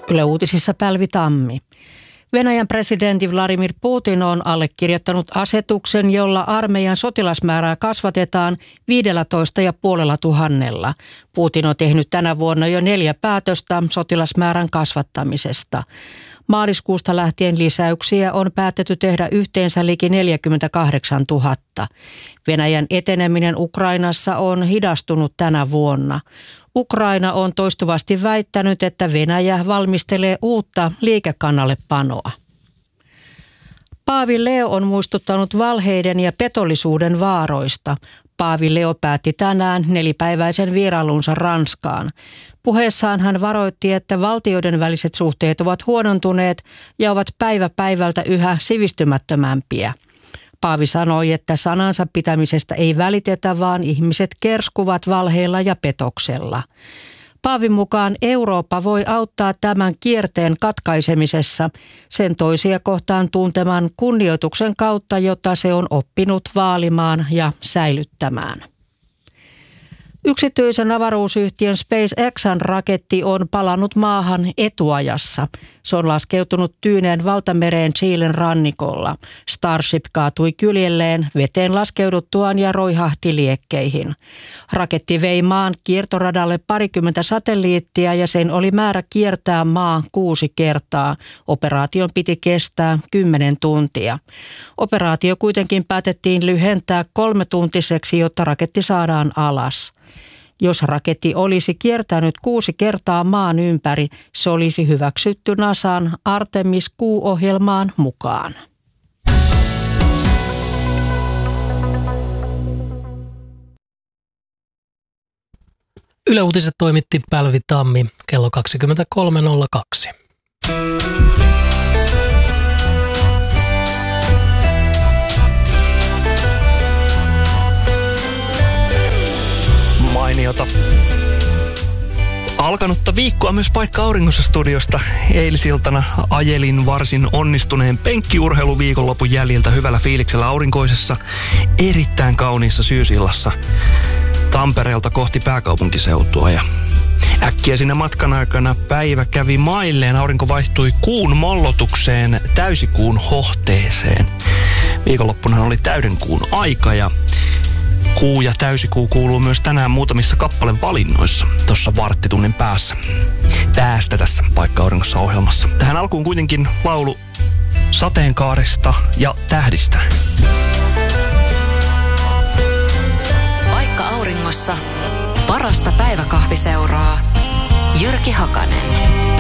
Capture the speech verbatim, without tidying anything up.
Yle Uutisissa Päivi Tammi. Venäjän presidentti Vladimir Putin on allekirjoittanut asetuksen, jolla armeijan sotilasmäärää kasvatetaan viisitoista ja puolella tuhannella. Putin on tehnyt tänä vuonna jo neljä päätöstä sotilasmäärän kasvattamisesta. Maaliskuusta lähtien lisäyksiä on päätetty tehdä yhteensä liki neljäkymmentäkahdeksantuhatta. Venäjän eteneminen Ukrainassa on hidastunut tänä vuonna. Ukraina on toistuvasti väittänyt, että Venäjä valmistelee uutta liikekannallepanoa. Paavi Leo on muistuttanut valheiden ja petollisuuden vaaroista. Paavi Leo päätti tänään nelipäiväisen vierailunsa Ranskaan. Puheessaan hän varoitti, että valtioiden väliset suhteet ovat huonontuneet ja ovat päivä päivältä yhä sivistymättömämpiä. Paavi sanoi, että sanansa pitämisestä ei välitetä, vaan ihmiset kerskuvat valheilla ja petoksella. Paavin mukaan Eurooppa voi auttaa tämän kierteen katkaisemisessa sen toisia kohtaan tunteman kunnioituksen kautta, jota se on oppinut vaalimaan ja säilyttämään. Yksityisen avaruusyhtiön SpaceXn raketti on palannut maahan etuajassa. Se on laskeutunut Tyyneen valtamereen Chilen rannikolla. Starship kaatui kyljelleen veteen laskeuduttuaan ja roihahti liekkeihin. Raketti vei maan kiertoradalle parikymmentä satelliittia ja sen oli määrä kiertää maa kuusi kertaa. Operaation piti kestää kymmenen tuntia. Operaatio kuitenkin päätettiin lyhentää kolmetuntiseksi, jotta raketti saadaan alas. Jos raketti olisi kiertänyt kuusi kertaa maan ympäri, se olisi hyväksytty NASAn Artemis kuusi-ohjelmaan mukaan. Yle Uutiset toimitti Päivi Tammi kello kaksikymmentäkolme nolla kaksi. Mainiota. Alkanutta viikkoa myös Paikka Auringossa studiosta. Eilisiltana ajelin varsin onnistuneen penkkiurheiluviikonlopun jäljiltä hyvällä fiiliksellä aurinkoisessa, erittäin kauniissa syysillassa Tampereelta kohti pääkaupunkiseutua. Ja äkkiä siinä matkan aikana päivä kävi mailleen. Aurinko vaihtui kuun mollotukseen, täysikuun hohteeseen. Viikonloppuna oli täydenkuun aika ja kuu ja täysikuu kuuluu myös tänään muutamissa kappalevalinnoissa tuossa varttitunnin päässä. Päästä tässä Paikka Auringossa -ohjelmassa. Tähän alkuun kuitenkin laulu sateenkaaresta ja tähdistä. Paikka Auringossa. Parasta päiväkahviseuraa. Jyrki Hakanen.